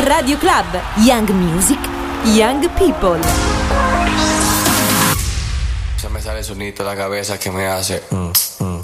Radio Club, Young Music, Young People. Se me sale el sonito la cabeza que me hace